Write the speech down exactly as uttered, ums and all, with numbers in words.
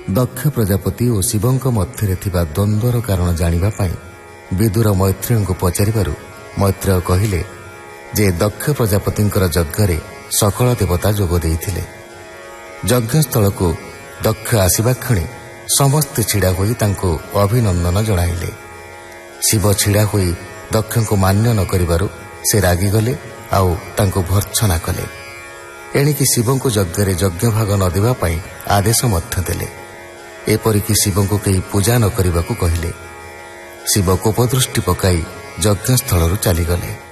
ଦକ୍ଷ ପ୍ରଜାପତି ଓ ଶିବଙ୍କ ମଧ୍ୟରେ ଥିବା ଦ୍ୱନ୍ଦ୍ୱର କାରଣ ଜାଣିବା ପାଇଁ ବିଦୁର ମୈତ୍ରେୟଙ୍କୁ ପଚାରିବାରୁ ମୈତ୍ରେୟ କହିଲେ ଯେ ଦକ୍ଷ ପ୍ରଜାପତିଙ୍କର ଯଜ୍ଞରେ ସକଳ ଦେବତା ଯୋଗ ଦେଇଥିଲେ। ଯଜ୍ଞସ୍ଥଳକୁ ଦକ୍ଷ ଆସିବା କ୍ଷଣି ସମସ୍ତେ ଛିଡ଼ା ହୋଇ ତାଙ୍କୁ ଅଭିନନ୍ଦନ ଜଣାଇଲେ। ଶିବ ଛିଡ଼ା ହୋଇ ଦକ୍ଷଙ୍କୁ ମାନ୍ୟ ନ କରିବାରୁ ସେ ରାଗିଗଲେ ଆଉ ତାଙ୍କୁ ଭର୍ତ୍ସନା କଲେ। ଏଣିକି ଶିବଙ୍କୁ ଯଜ୍ଞରେ ଯଜ୍ଞ ଭାଗ ନ ଦେବା ପାଇଁ ଆଦେଶ ମଧ୍ୟ ଦେଲେ। ଏପରିକି ଶିବଙ୍କୁ କେହି ପୂଜା ନ କରିବାକୁ କହିଲେ। ଶିବ କୋପଦୃଷ୍ଟି ପକାଇ ଯଜ୍ଞସ୍ଥଳରୁ ଚାଲିଗଲେ।